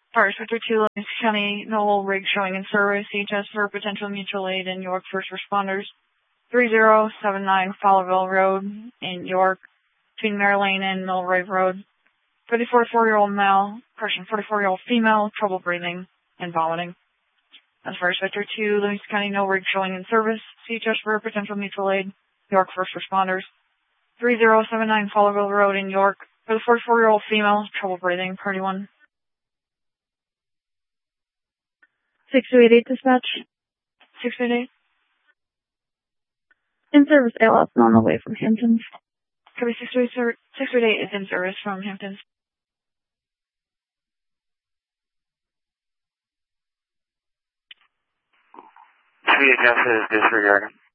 Fire Sector 2, Livingston County, no rig showing in service. CHS for potential mutual aid in York first responders. 3079 Fowlerville Road in York, between Mare Lane and Millroy Road. 44-year-old male, 44-year-old female, trouble breathing and vomiting. That's Fire Sector 2, Livingston County, no rig showing in service. CHS for potential mutual aid, York first responders. 3079 Fowlerville Road in York, for the 44-year-old female, trouble breathing, party 1. 6288 dispatch. 688. In service ALS on the way from Hamptons. Copy 688 is in service from Hamptons. CHS is disregarded.